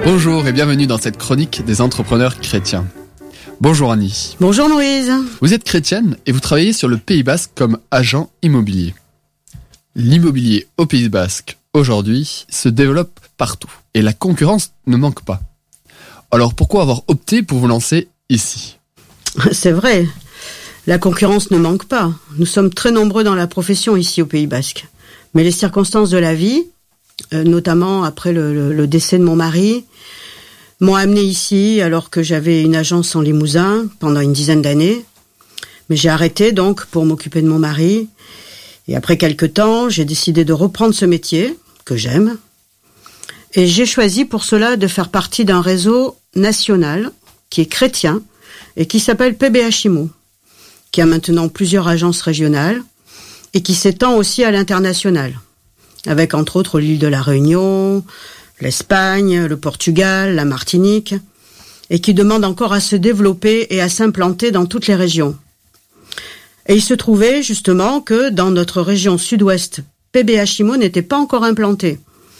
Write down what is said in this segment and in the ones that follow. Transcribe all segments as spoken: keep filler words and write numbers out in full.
Bonjour et bienvenue dans cette chronique des entrepreneurs chrétiens. Bonjour Annie. Bonjour Louise. Vous êtes chrétienne et vous travaillez sur le Pays Basque comme agent immobilier. L'immobilier au Pays Basque, aujourd'hui, se développe partout et la concurrence ne manque pas. Alors pourquoi avoir opté pour vous lancer ici ? C'est vrai, la concurrence ne manque pas. Nous sommes très nombreux dans la profession ici au Pays Basque. Mais les circonstances de la vie, euh, notamment après le, le, le décès de mon mari, m'ont amené ici alors que j'avais une agence en Limousin pendant une dizaine d'années. Mais j'ai arrêté donc pour m'occuper de mon mari. Et après quelques temps, j'ai décidé de reprendre ce métier, que j'aime. Et j'ai choisi pour cela de faire partie d'un réseau national qui est chrétien et qui s'appelle P B H Immo, qui a maintenant plusieurs agences régionales et qui s'étend aussi à l'international, avec entre autres l'île de la Réunion, l'Espagne, le Portugal, la Martinique, et qui demande encore à se développer et à s'implanter dans toutes les régions. Et il se trouvait justement que dans notre région sud-ouest, P B H Immo n'était pas encore implanté.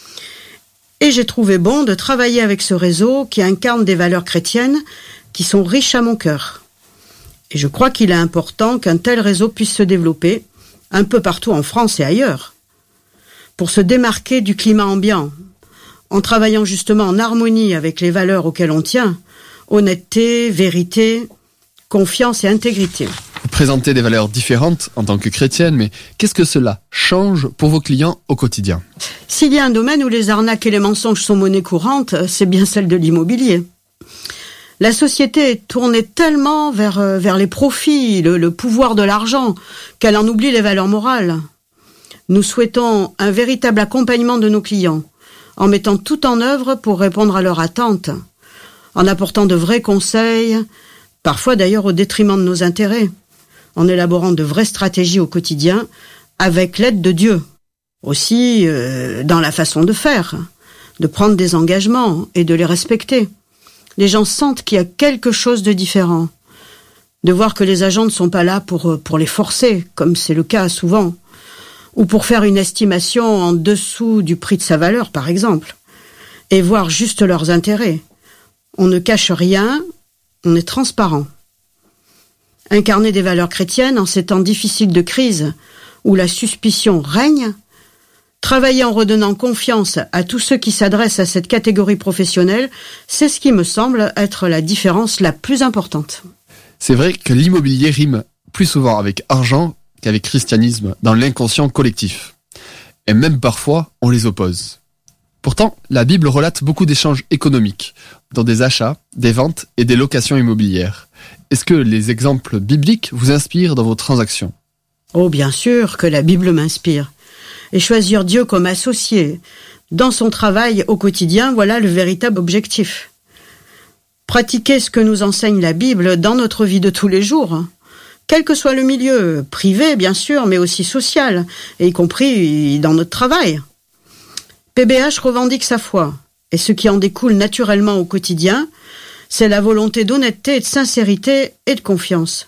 Et j'ai trouvé bon de travailler avec ce réseau qui incarne des valeurs chrétiennes qui sont riches à mon cœur. Et je crois qu'il est important qu'un tel réseau puisse se développer un peu partout en France et ailleurs, pour se démarquer du climat ambiant, en travaillant justement en harmonie avec les valeurs auxquelles on tient, honnêteté, vérité, confiance et intégrité. Vous présentez des valeurs différentes en tant que chrétienne, mais qu'est-ce que cela change pour vos clients au quotidien ? S'il y a un domaine où les arnaques et les mensonges sont monnaie courante, c'est bien celle de l'immobilier. La société est tournée tellement vers, vers les profits, le, le pouvoir de l'argent, qu'elle en oublie les valeurs morales. Nous souhaitons un véritable accompagnement de nos clients, en mettant tout en œuvre pour répondre à leurs attentes, en apportant de vrais conseils, parfois d'ailleurs au détriment de nos intérêts, en élaborant de vraies stratégies au quotidien avec l'aide de Dieu. Aussi euh, dans la façon de faire, de prendre des engagements et de les respecter. Les gens sentent qu'il y a quelque chose de différent, de voir que les agents ne sont pas là pour, pour les forcer, comme c'est le cas souvent, ou pour faire une estimation en dessous du prix de sa valeur, par exemple, et voir juste leurs intérêts. On ne cache rien, on est transparent. Incarner des valeurs chrétiennes en ces temps difficiles de crise, où la suspicion règne, travailler en redonnant confiance à tous ceux qui s'adressent à cette catégorie professionnelle, c'est ce qui me semble être la différence la plus importante. C'est vrai que l'immobilier rime plus souvent avec argent qu'avec christianisme dans l'inconscient collectif. Et même parfois, on les oppose. Pourtant, la Bible relate beaucoup d'échanges économiques, dont des achats, des ventes et des locations immobilières. Est-ce que les exemples bibliques vous inspirent dans vos transactions ? Oh, bien sûr que la Bible m'inspire. Et choisir Dieu comme associé dans son travail au quotidien, voilà le véritable objectif. Pratiquer ce que nous enseigne la Bible dans notre vie de tous les jours, quel que soit le milieu, privé bien sûr, mais aussi social, et y compris dans notre travail. P B H revendique sa foi, et ce qui en découle naturellement au quotidien, c'est la volonté d'honnêteté et de sincérité et de confiance.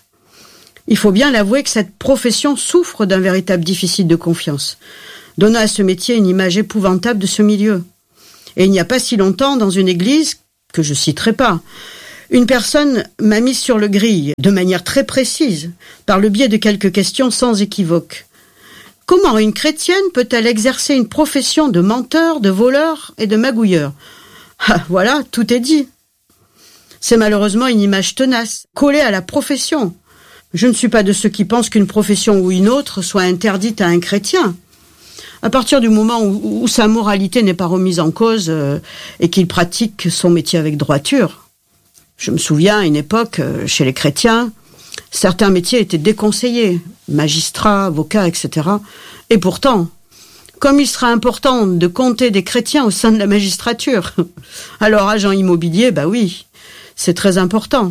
Il faut bien l'avouer que cette profession souffre d'un véritable déficit de confiance, donnant à ce métier une image épouvantable de ce milieu. Et il n'y a pas si longtemps, dans une église, que je citerai pas, une personne m'a mise sur le grille, de manière très précise, par le biais de quelques questions sans équivoque. Comment une chrétienne peut-elle exercer une profession de menteur, de voleur et de magouilleur ? Ah, voilà, tout est dit. C'est malheureusement une image tenace, collée à la profession. Je ne suis pas de ceux qui pensent qu'une profession ou une autre soit interdite à un chrétien. À partir du moment où, où sa moralité n'est pas remise en cause euh, et qu'il pratique son métier avec droiture. Je me souviens, à une époque, euh, chez les chrétiens, certains métiers étaient déconseillés, magistrats, avocats, et cetera. Et pourtant, comme il sera important de compter des chrétiens au sein de la magistrature, alors agent immobilier, bah oui, c'est très important.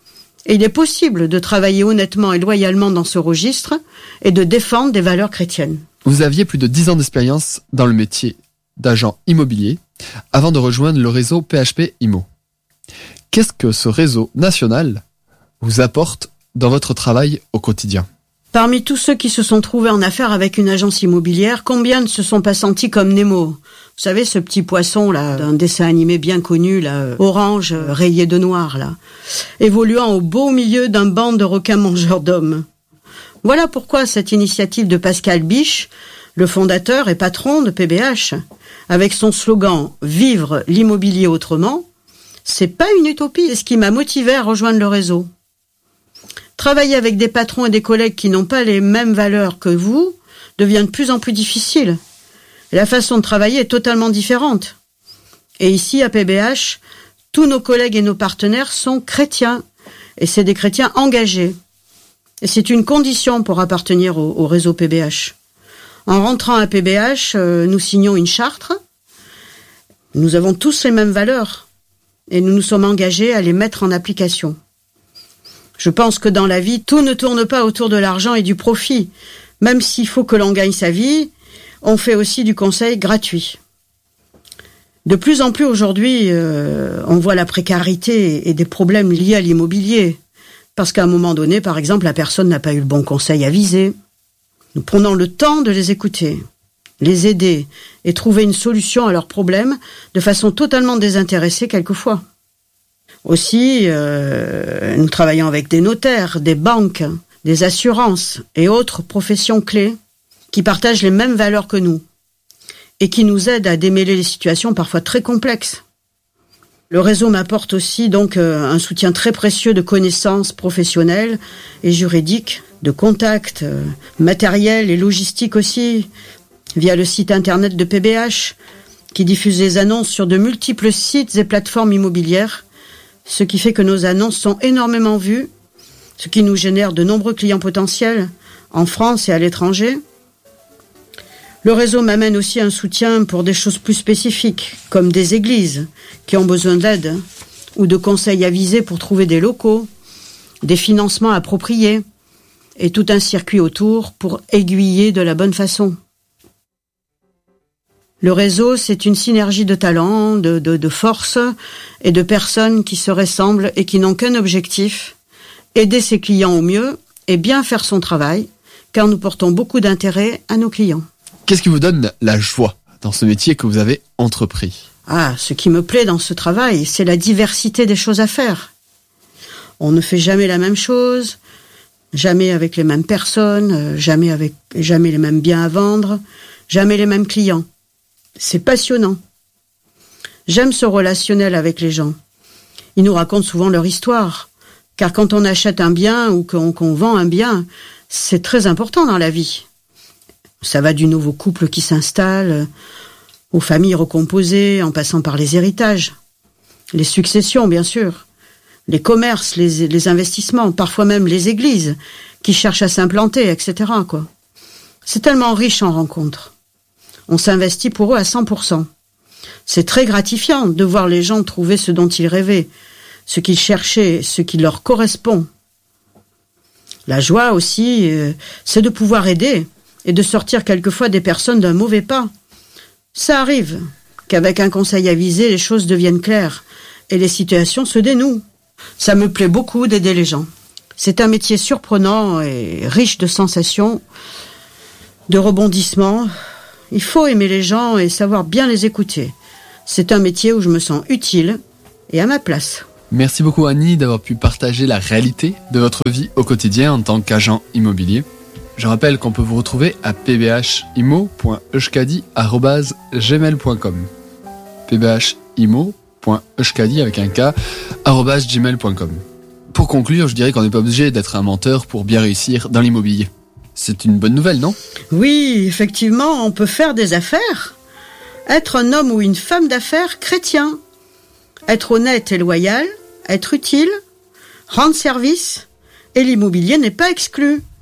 Et il est possible de travailler honnêtement et loyalement dans ce registre et de défendre des valeurs chrétiennes. Vous aviez plus de dix ans d'expérience dans le métier d'agent immobilier avant de rejoindre le réseau P H P Immo. Qu'est-ce que ce réseau national vous apporte dans votre travail au quotidien ? Parmi tous ceux qui se sont trouvés en affaire avec une agence immobilière, combien ne se sont pas sentis comme Nemo, Vous savez, ce petit poisson là, d'un dessin animé bien connu, là, orange, rayé de noir, là, évoluant au beau milieu d'un banc de requins mangeurs d'hommes. Voilà pourquoi cette initiative de Pascal Biche, le fondateur et patron de P B H, avec son slogan « Vivre l'immobilier autrement », c'est pas une utopie, c'est ce qui m'a motivé à rejoindre le réseau. Travailler avec des patrons et des collègues qui n'ont pas les mêmes valeurs que vous devient de plus en plus difficile. La façon de travailler est totalement différente. Et ici, à P B H, tous nos collègues et nos partenaires sont chrétiens. Et c'est des chrétiens engagés. Et c'est une condition pour appartenir au, au réseau P B H. En rentrant à P B H, euh, nous signons une charte. Nous avons tous les mêmes valeurs. Et nous nous sommes engagés à les mettre en application. Je pense que dans la vie, tout ne tourne pas autour de l'argent et du profit. Même s'il faut que l'on gagne sa vie, on fait aussi du conseil gratuit. De plus en plus aujourd'hui, euh, on voit la précarité et des problèmes liés à l'immobilier. Parce qu'à un moment donné, par exemple, la personne n'a pas eu le bon conseil avisé. Nous prenons le temps de les écouter, les aider et trouver une solution à leurs problèmes de façon totalement désintéressée quelquefois. Aussi, euh, nous travaillons avec des notaires, des banques, des assurances et autres professions clés qui partagent les mêmes valeurs que nous et qui nous aident à démêler les situations parfois très complexes. Le réseau m'apporte aussi donc euh, un soutien très précieux de connaissances professionnelles et juridiques, de contacts, euh, matériels et logistiques aussi, via le site internet de P B H, qui diffuse les annonces sur de multiples sites et plateformes immobilières, ce qui fait que nos annonces sont énormément vues, ce qui nous génère de nombreux clients potentiels, en France et à l'étranger. Le réseau m'amène aussi un soutien pour des choses plus spécifiques, comme des églises qui ont besoin d'aide, ou de conseils avisés pour trouver des locaux, des financements appropriés, et tout un circuit autour pour aiguiller de la bonne façon. Le réseau, c'est une synergie de talents, de, de, de forces et de personnes qui se ressemblent et qui n'ont qu'un objectif, aider ses clients au mieux et bien faire son travail, car nous portons beaucoup d'intérêt à nos clients. Qu'est-ce qui vous donne la joie dans ce métier que vous avez entrepris ? Ah, ce qui me plaît dans ce travail, c'est la diversité des choses à faire. On ne fait jamais la même chose, jamais avec les mêmes personnes, jamais avec, jamais les mêmes biens à vendre, jamais les mêmes clients. C'est passionnant. J'aime ce relationnel avec les gens. Ils nous racontent souvent leur histoire, car quand on achète un bien ou qu'on, qu'on vend un bien, c'est très important dans la vie. Ça va du nouveau couple qui s'installe, aux familles recomposées, en passant par les héritages, les successions, bien sûr, les commerces, les, les investissements, parfois même les églises qui cherchent à s'implanter, et cetera, quoi. C'est tellement riche en rencontres. On s'investit pour eux à cent pour cent. C'est très gratifiant de voir les gens trouver ce dont ils rêvaient, ce qu'ils cherchaient, ce qui leur correspond. La joie aussi, euh, c'est de pouvoir aider et de sortir quelquefois des personnes d'un mauvais pas. Ça arrive qu'avec un conseil avisé, les choses deviennent claires et les situations se dénouent. Ça me plaît beaucoup d'aider les gens. C'est un métier surprenant et riche de sensations, de rebondissements. Il faut aimer les gens et savoir bien les écouter. C'est un métier où je me sens utile et à ma place. Merci beaucoup Annie d'avoir pu partager la réalité de votre vie au quotidien en tant qu'agent immobilier. Je rappelle qu'on peut vous retrouver à p b h imo point euskadi arobase gmail point com p b h imo point euskadi avec un K arobase gmail point com. Pour conclure, je dirais qu'on n'est pas obligé d'être un menteur pour bien réussir dans l'immobilier. C'est une bonne nouvelle, non ? Oui, effectivement, on peut faire des affaires. Être un homme ou une femme d'affaires chrétien. Être honnête et loyal, être utile, rendre service, et l'immobilier n'est pas exclu.